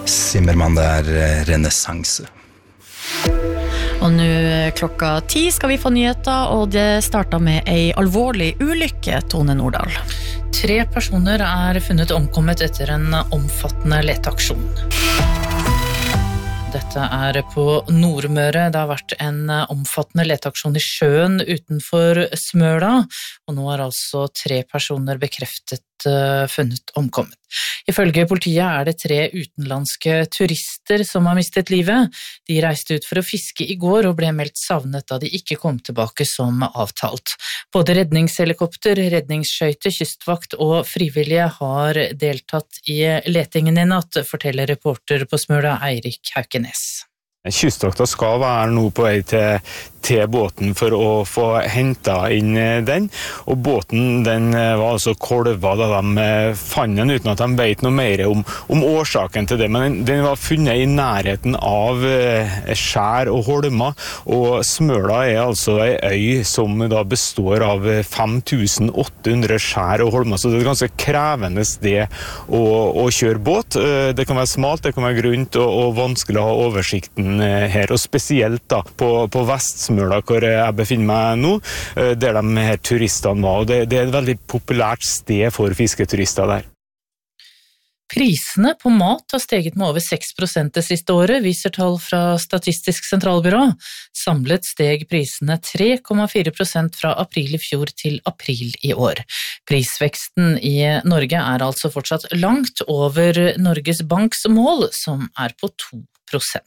Zimmermann, det renessanse. Og nå klokka 10 skal vi få nyheter, og det starter med en alvorlig ulykke, Tone Nordahl. 3 personer funnet omkommet etter en omfattende leteaksjon. Dette på Nordmøre. Det har vært en omfattende leteaksjon i sjøen utenfor Smøla, og nå altså 3 personer bekreftet funnet omkommet. Ifølge politiet det 3 utenlandske turister som har mistet livet. De reiste ut for å fiske i går og ble meldt savnet da de ikke kom tilbake som avtalt. Både redningshelikopter, redningsskøyte, kystvakt og frivillige har deltatt i letingen i natt, forteller reporter på Smøla Eirik Haukenes. Kystvakta skal være nå på vei til båten for å få hentet inn den, og båten den var altså kolva da de fant den uten at de vet noe mer om årsaken til det, men den var funnet i nærheten av skjær og holmer, og Smøla altså en øy som da består av 5800 skjær og holmer, så det ganske krevende sted å kjøre båt. Det kan være smalt, det kan være grunt og vanskelig å ha oversikten her, og spesielt da på Vestsmøla, hvor jeg befinner meg nå, der de her turistene var, og det et veldig populært sted for fisketurister der. Prisene på mat har steget med over 6% det siste året, viser tall fra Statistisk sentralbyrå. Samlet steg prisene 3,4% fra april i fjor til april i år. Prisveksten i Norge altså fortsatt langt over Norges Banks mål, som på 2%.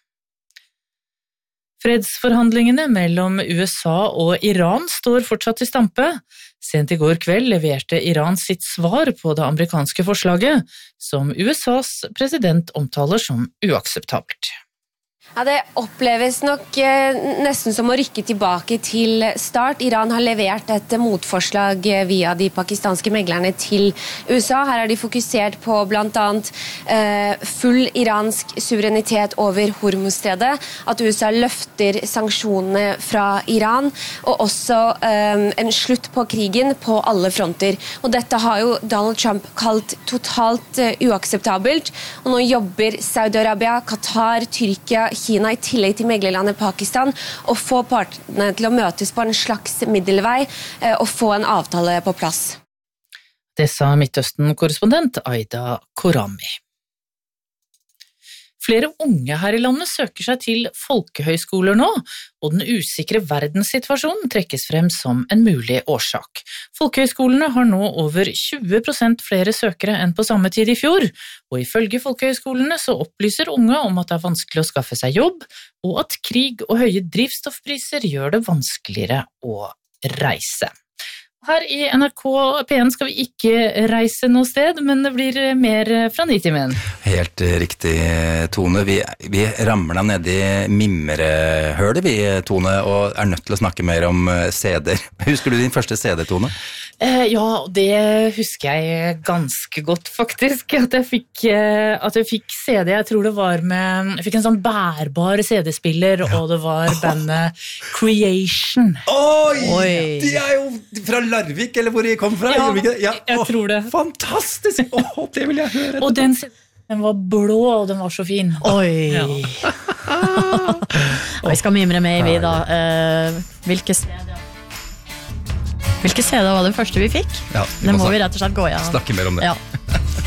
Fredsforhandlingene mellom USA og Iran står fortsatt i stampe. Sent i går kveld leverte Iran sitt svar på det amerikanske forslaget, som USAs president omtaler som uakseptabelt. Ja, det oppleves nok nesten som å rykke tilbake til start. Iran har levert et motforslag via de pakistanske meglerne til USA. Her har de fokusert på blant annet full iransk suverenitet over Hormuzstredet, at USA løfter sanksjonene fra Iran, og også en slutt på krigen på alle fronter. Og dette har jo Donald Trump kalt totalt uakseptabelt, og nå jobber Saudi-Arabia, Qatar, Tyrkia, Kina i tillegg til meglerlandet Pakistan og få partene til å møtes på en slags middelvei og få en avtale på plass. Det sa Midtøsten-korrespondent Aida Korami. Flere unge her i landet søker seg til folkehøyskoler nå, og den usikre verdenssituasjonen trekkes frem som en mulig årsak. Folkehøyskolene har nå over 20% flere søkere enn på samme tid i fjor, og ifølge folkehøyskolene så opplyser unge om at det vanskelig å skaffe seg jobb, og at krig og høye drivstoffpriser gjør det vanskeligere å reise. Her i NRK P1 skal vi ikke reise noe sted, men det blir mer fra Nitimen. Helt riktig, Tone. Vi ramler ned i mimrehølet, vi, Tone, og nødt til å snakke mer om CD-er. Husker du din første CD, Tone? Ja, det husker jeg ganske godt faktisk, at jeg fikk CD. Jeg tror det var jeg fikk en sånn bærbar CD-spiller, ja. Og det var bandet Creation. Oi! De jo fra Larvik, eller hvor de kom fra? Ja, jeg tror det. Fantastisk! Det vil jeg høre. Og den var blå, og den var så fin. Oi! Ja. Og vi skal mimre med i vi da. Hvilke CD var det første vi fikk? Ja, det må vi rett og slett gå igjen. Snakke mer om det. Ja.